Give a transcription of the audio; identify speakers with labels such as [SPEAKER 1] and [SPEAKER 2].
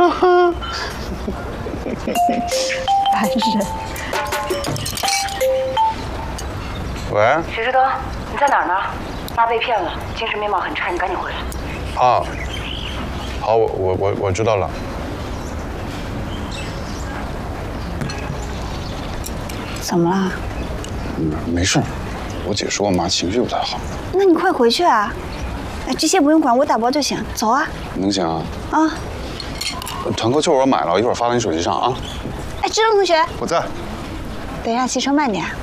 [SPEAKER 1] 哈哈。
[SPEAKER 2] 烦人。
[SPEAKER 1] 喂，
[SPEAKER 3] 许志德，你在哪儿呢？妈被骗了，精神面貌很差，你赶紧回来。
[SPEAKER 1] 啊，好，我知道了。
[SPEAKER 2] 怎么了？
[SPEAKER 1] 没事，我姐说我妈情绪不太好。
[SPEAKER 2] 那你快回去啊！哎，这些不用管，我打包就行。走啊！
[SPEAKER 1] 能行啊？
[SPEAKER 2] 啊！
[SPEAKER 1] 团购券我买了，一会儿发到你手机上啊。
[SPEAKER 2] 哎，志龙同学，
[SPEAKER 1] 我在。
[SPEAKER 2] 得让骑车慢点。